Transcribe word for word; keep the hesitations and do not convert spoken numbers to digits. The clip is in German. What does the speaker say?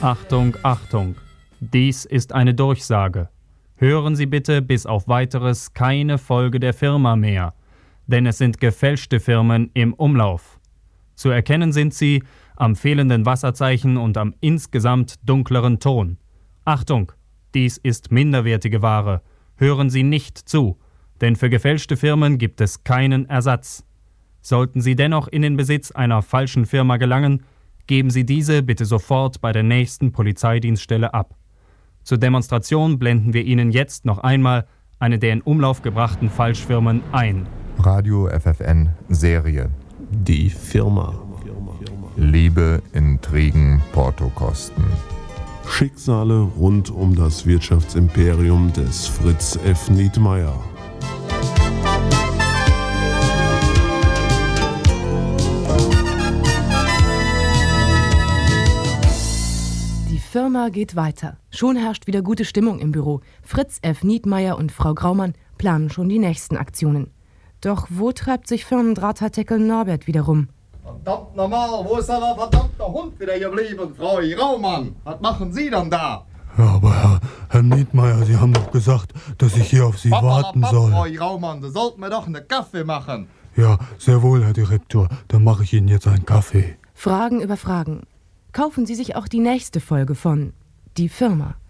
Achtung, Achtung! Dies ist eine Durchsage. Hören Sie bitte bis auf Weiteres keine Folge der Firma mehr, denn es sind gefälschte Firmen im Umlauf. Zu erkennen sind sie am fehlenden Wasserzeichen und am insgesamt dunkleren Ton. Achtung, dies ist minderwertige Ware. Hören Sie nicht zu, denn für gefälschte Firmen gibt es keinen Ersatz. Sollten Sie dennoch in den Besitz einer falschen Firma gelangen, geben Sie diese bitte sofort bei der nächsten Polizeidienststelle ab. Zur Demonstration blenden wir Ihnen jetzt noch einmal eine der in Umlauf gebrachten Falschfirmen ein. Radio F F N Serie. Die Firma. Liebe, Intrigen, Portokosten. Schicksale rund um das Wirtschaftsimperium des Fritz F. Niedmeyer. Die Firma geht weiter. Schon herrscht wieder gute Stimmung im Büro. Fritz F. Niedmeyer und Frau Graumann planen schon die nächsten Aktionen. Doch wo treibt sich Firmendrahtharteckel Norbert wieder rum? Verdammt normal, wo ist aber verdammter Hund wieder geblieben, Frau Graumann? Was machen Sie denn da? Ja, aber Herr, Herr Niedmeyer, Sie haben doch gesagt, dass ich hier auf Sie Papa, warten Papa, soll. Frau Graumann, Sie sollten mir doch einen Kaffee machen. Ja, sehr wohl, Herr Direktor. Dann mache ich Ihnen jetzt einen Kaffee. Fragen über Fragen. Kaufen Sie sich auch die nächste Folge von Die Firma.